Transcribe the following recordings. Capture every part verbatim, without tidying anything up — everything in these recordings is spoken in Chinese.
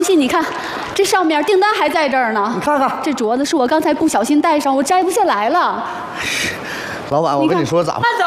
信你看，这上面订单还在这儿呢。 你看看， 这镯子是我刚才不小心戴上，我摘不下来了。 老板，我跟你说咋？ 慢走。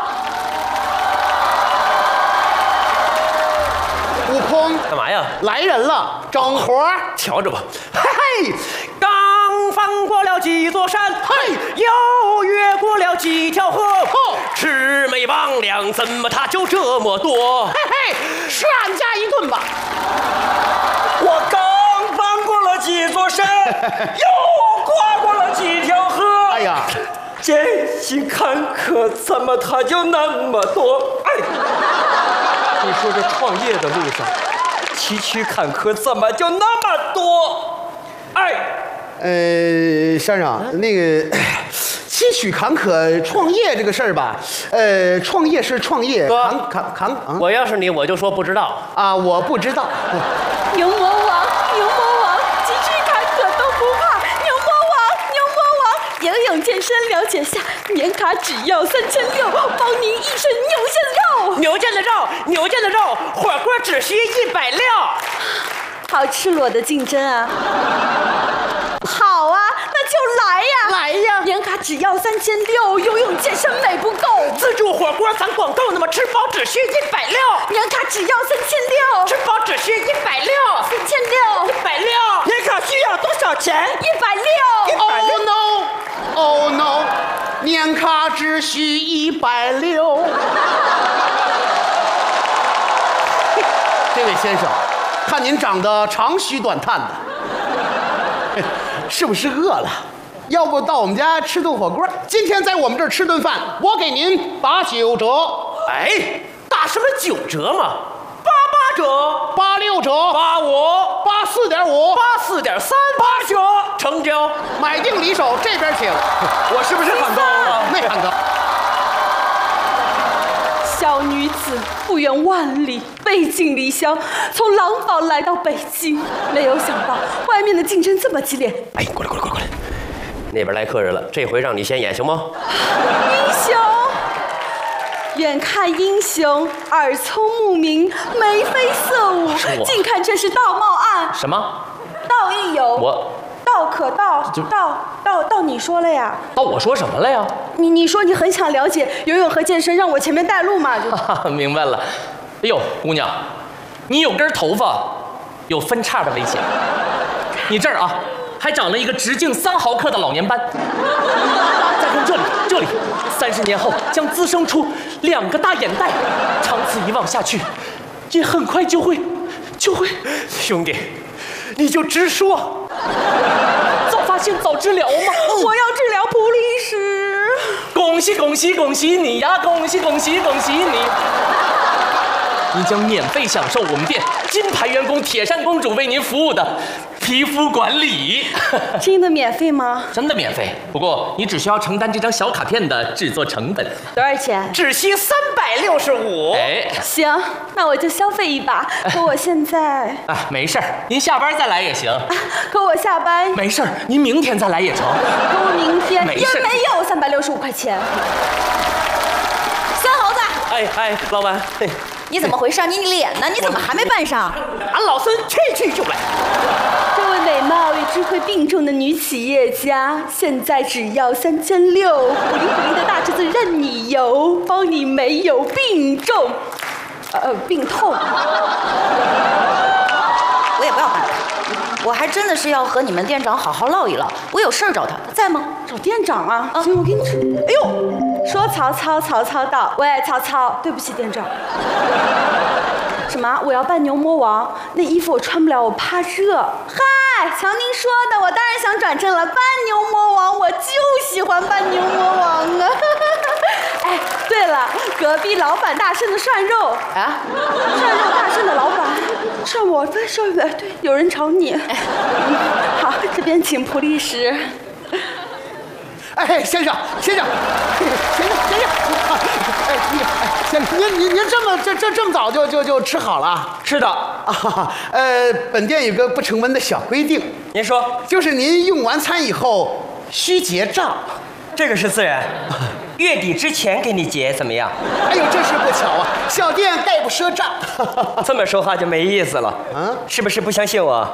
悟空， 干嘛呀？ 来人了，整活。 瞧着吧，嘿嘿，刚翻过了几座山，嘿，又越过了几条河，哦，魑魅魍魉怎么他就这么多？ 嘿嘿，是俺家一顿吧。 我刚翻过了几座山，又跨过了几条河。 哎呀， 艰辛坎坷怎么他就那么多？哎，你说这创业的路上，崎岖坎坷怎么就那么多？哎， 呃，先生，那个崎岖坎坷创业这个事儿吧，呃，创业是创业， 哥坎坎坎啊我要是你，我就说不知道。 啊，我不知道。 牛魔王，牛魔王，崎岖坎坷都不怕。牛魔王，牛魔王，游泳健身了解下，年卡只要三千六，包您一身牛腱子肉。 牛腱子肉，牛腱子肉，火锅只需一百六。 好赤裸的竞争啊！好啊，那就来呀！ 来呀！ 年卡只要三千六，游泳健身美不够。 自助火锅咱广购，那么吃饱只需一百六。 年卡只要三千六， 吃饱只需一百六。 三千六， 一百六。年卡需要多少钱？ 一百六。 Oh no! Oh no! 年卡只需一百六。这位先生，看您长得长吁短叹的，是不是饿了？要不到我们家吃顿火锅？今天在我们这儿吃顿饭，我给您打九折。 哎，打什么九折嘛？八八折， 八六折， 八五， 八四点五， 八四点三，八折，成交。 买定离手，这边请。 我是不是很高了？ 没喊高。 小女子不远万里，背井离乡，从廊坊来到北京，没有想到外面的竞争这么激烈。 哎，过来过来过来过来，那边来客人了，这回让你先演行吗？ 英雄，远看英雄，耳聪目明，眉飞色舞，近看却是道貌岸。 什么？ 道亦有。 我。 道可道，道道道，你说了呀？ 哦，我说什么了呀？ 你你说你很想了解游泳和健身，让我前面带路嘛？就哈哈，明白了。哎呦，姑娘，你有根头发，有分叉的危险。你这儿啊，还长了一个直径三毫克的老年斑。再看这里，这里，三十年后将滋生出两个大眼袋，长此以往下去，也很快就会，就会。 兄弟，你就直说。 早发现早治疗嘛！ 我要治疗普利石。 恭喜恭喜恭喜你呀！恭喜恭喜恭喜你！你将免费享受我们店金牌员工铁扇公主为您服务的皮肤管理。 真的免费吗？ 真的免费，不过你只需要承担这张小卡片的制作成本。 多少钱？ 只需三百六十五。 哎， 行，那我就消费一把。可我现在…… 啊，没事儿，您下班再来也行。 可我下班…… 没事儿，您明天再来也成。 可我明天没事也没有三百六十五块钱。三猴子， 哎哎，老板，嘿， 你怎么回事？你脸呢？你怎么还没办上？ 俺老孙去去就来。 这位美貌与智慧并重的女企业家，现在只要三千六，普灵普灵的大车子任你游，帮你没有病重，呃，病痛。 我也不要办了，我还真的是要和你们店长好好唠一唠。我有事儿找他，他在吗？ 找店长啊？啊，行，我给你指。哎呦，说曹操，曹操到。喂，曹操，对不起，店长。什么？我要扮牛魔王？那衣服我穿不了，我怕热。嗨，瞧您说的，我当然想转正了，扮牛魔王，我就喜欢扮牛魔王啊！哎，对了，隔壁老板大圣的涮肉啊，涮肉大圣的老板，涮我分手的，对，有人找你。哎，好，这边请普利石。 哎，先生，先生，先生，先生，哎，那个，哎，先生，您您您这么这这这么早就就就吃好了？ 是的啊，呃，本店有个不成文的小规定， 您说， 就是您用完餐以后需结账。 这个是自然。 月底之前给你结，怎么样？ 哎呦，真是不巧啊，小店概不赊账。 这么说话就没意思了。 嗯， 是不是不相信我？